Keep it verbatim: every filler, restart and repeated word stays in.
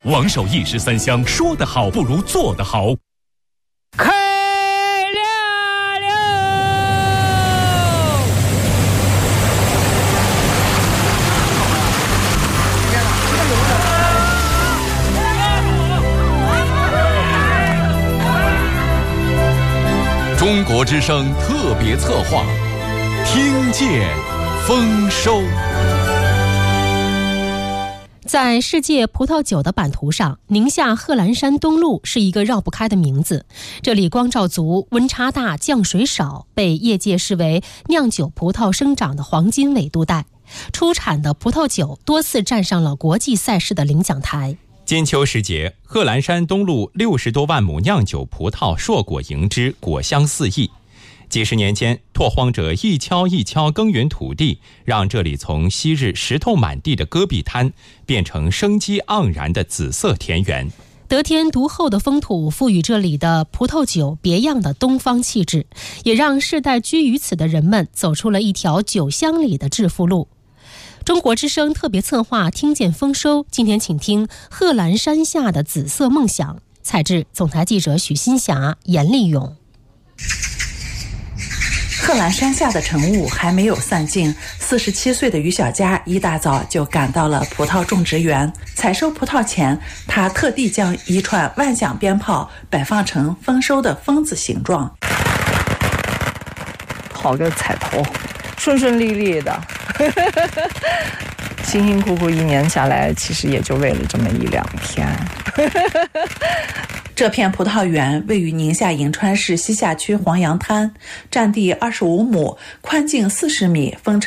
王守义十三香，说得好不如做得好。 开了了！ 中国之声特别策划，听见丰收。 在世界葡萄酒的版图上，宁夏贺兰山东路是一个绕不开的名字。这里光照足，温差大，降水少，被业界视为酿酒葡萄生长的黄金纬度带。出产的葡萄酒多次站上了国际赛事的领奖台。 金秋时节，贺兰山东路六十多万亩酿酒葡萄硕果盈枝，果香四溢。几十年间，拓荒者一锹一锹耕耘土地，让这里从昔日石头满地的戈壁滩变成生机盎然的紫色田园。 得天独厚的风土赋予这里的葡萄酒别样的东方气质，也让世代居于此的人们走出了一条酒乡里的致富路。中国之声特别策划听见丰收，今天请听贺兰山下的紫色梦想，采制总台记者许新霞、严立勇。 贺兰山下的晨雾还没有散尽，四十七岁的于小佳一大早就赶到了葡萄种植园。采收葡萄前，他特地将一串万响鞭炮摆放成丰收的风字形状。 好个彩头，顺顺利利的。辛辛苦苦一年下来，其实也就为了这么一两天。 这片葡萄园位于宁夏银川市西夏区黄杨滩，占地二十五亩，宽径四十米，分